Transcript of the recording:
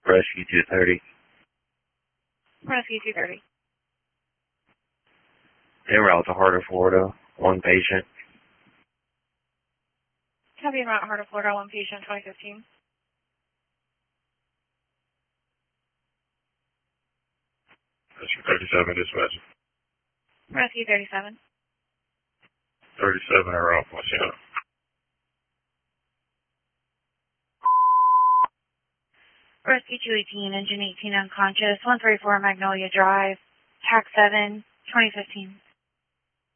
Rescue 230. Rescue 230. En route to Heart of Florida, one patient. Copy en route Heart of Florida, one patient, 2015. Rescue 37, dispatch. Rescue 37. 37 en route, Luciano. Rescue 218, engine 18 unconscious, 134 Magnolia Drive, TAC 7, 2015.